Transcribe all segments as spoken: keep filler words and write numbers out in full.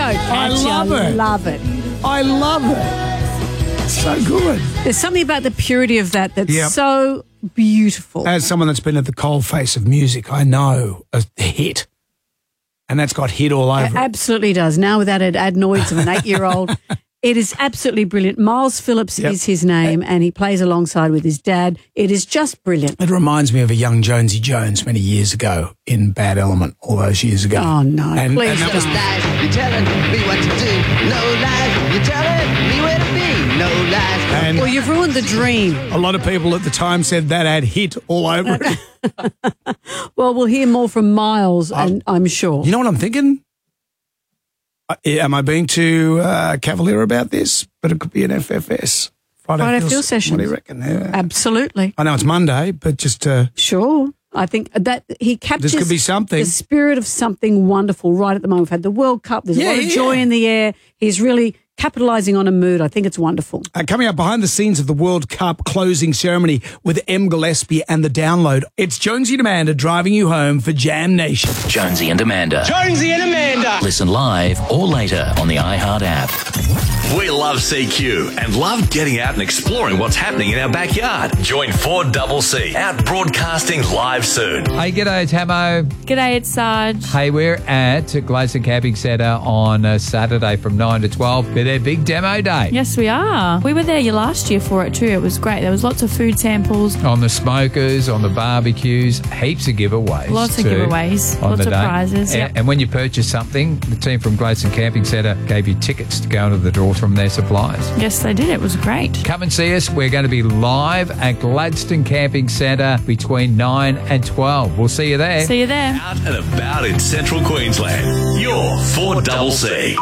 I catch love you. it. Love it. I love it. So good. There's something about the purity of that that's Yep. so beautiful. As someone that's been at the coalface of music, I know a hit. And that's got hit all over It it. absolutely does. Now without ad- adenoids of an eight-year-old. It is absolutely brilliant. Miles Phillips Yep. is his name, and he plays alongside with his dad. It is just brilliant. It reminds me of a young Jonesy Jones many years ago in Bad Element, all those years ago. Oh, no, And, please and that was don't. Lies, you're telling me what to do. No lies, you're telling me where to be. No lies. and Well, you've ruined the dream. a lot of people at the time said that had hit all over it. Well, we'll hear more from Miles, and I'm sure. You know what I'm thinking? Uh, Am I being too uh, cavalier about this? But it could be an F F S. Friday, Friday Feel- Feel Sessions. What do you reckon? Yeah. Absolutely. I know it's Monday, but just uh, Sure. I think that he captures This could be something. the spirit of something wonderful right at the moment. We've had the World Cup. There's a Yeah, lot of yeah. joy in the air. He's really capitalising on a mood. I think it's wonderful. Uh, coming up behind the scenes of the World Cup closing ceremony with M. Gillespie and The Download. It's Jonesy and Amanda driving you home for Jam Nation. Jonesy and Amanda. Jonesy and Amanda. Listen live or later on the iHeart app. We love C Q and love getting out and exploring what's happening in our backyard. Join four C C out broadcasting live soon. Hey, g'day, Tamo. G'day, it's Sarge. Hey, we're at Gladstone Camping Centre on uh, Saturday from nine to twelve for their big demo day. Yes, we are. We were there last year for it too. It was great. There was lots of food samples, On the smokers, on the barbecues, heaps of giveaways. lots of too giveaways, on lots the of day. prizes. And, Yep. and when you purchase something, the team from Gladstone Camping Centre gave you tickets to go into the draw from their suppliers. Yes, they did. It was great. Come and see us. We're going to be live at Gladstone Camping Centre between nine and twelve. We'll see you there. See you there. Out and about in central Queensland. You're four C C.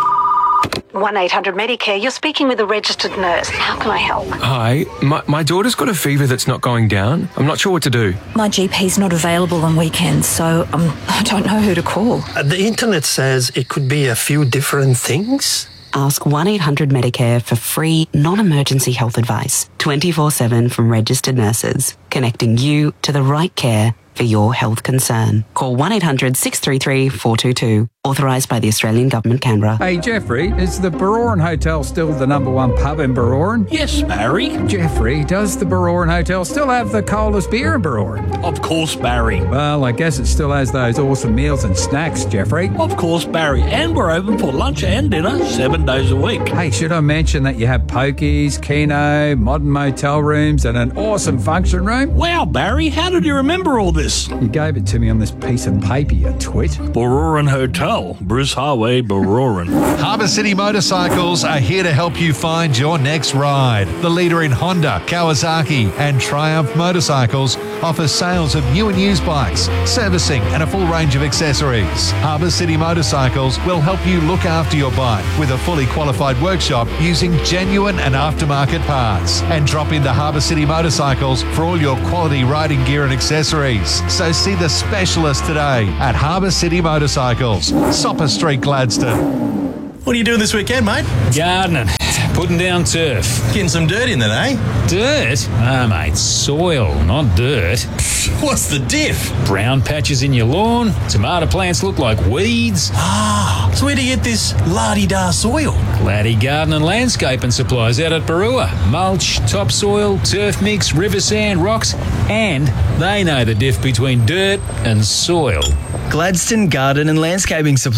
one eight hundred Medicare, you're speaking with a registered nurse. How can I help? Hi, my, my daughter's got a fever that's not going down. I'm not sure what to do. My G P's not available on weekends, so um, I don't know who to call. Uh, the internet says it could be a few different things. Ask one eight hundred Medicare for free, non-emergency health advice, twenty-four seven from registered nurses, connecting you to the right care for your health concern. Call one eight hundred six three three four two two. Authorised by the Australian Government, Canberra. Hey, Jeffrey, is the Baroran Hotel still the number one pub in Baroran? Yes, Barry. Jeffrey, does the Baroran Hotel still have the coldest beer in Baroran? Of course, Barry. Well, I guess it still has those awesome meals and snacks, Jeffrey. Of course, Barry. And we're open for lunch and dinner seven days a week. Hey, should I mention that you have pokies, keno, modern motel rooms, and an awesome function room? Wow, Barry, how did you remember all this? You gave it to me on this piece of paper, you twit. Baroran Hotel, Bruce Highway, Baroran. Harbour City Motorcycles are here to help you find your next ride. The leader in Honda, Kawasaki and Triumph motorcycles offers sales of new and used bikes, servicing and a full range of accessories. Harbour City Motorcycles will help you look after your bike with a fully qualified workshop using genuine and aftermarket parts. And drop into Harbour City Motorcycles for all your quality riding gear and accessories. So see the specialist today at Harbour City Motorcycles, Sopper Street, Gladstone. What are you doing this weekend, mate? Gardening. Putting down turf. Getting some dirt in then, eh? Dirt? Ah, mate, soil, not dirt. What's the diff? Brown patches in your lawn. Tomato plants look like weeds. Ah, so where do you get this la-di-da soil? Laddie Garden and Landscaping Supplies out at Barua. Mulch, topsoil, turf mix, river sand, rocks, and they know the diff between dirt and soil. Gladstone Garden and Landscaping Supplies.